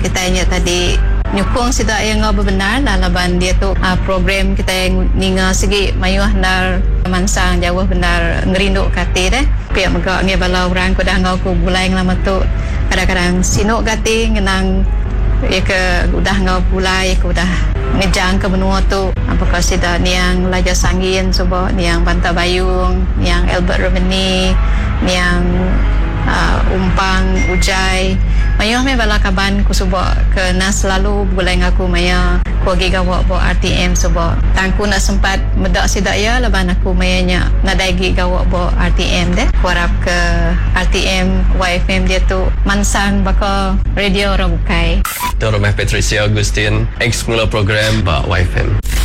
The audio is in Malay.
kita nya tadi nyukung sida yang benar laban dia tu program kita yang ninga segi mayuh nar mansang jauh benar ngerindu kati deh pihak megak ngi bala orang ko dah ngau ko bulai lama tu kadang-kadang sinuk kati ngenang ya ke udah ngau bulai ko dah ngejang ke benua tu apakah sida niang Laja Sangin subo niang Banta Bayung niang Albert Romani niang Umpang Ujai mayuh me bala kaban ku subo ke nas selalu bulai ngaku maya ku gi gawak bo RTM subo tangku nak sempat medak sida ya laban aku mayanya nadai gi gawak bo RTM deh ku harap ke RTM YFM dia tu mansang baka radio orang bukai Tuan Rumah Patricia Agustin, ex-mula program Pak YFM.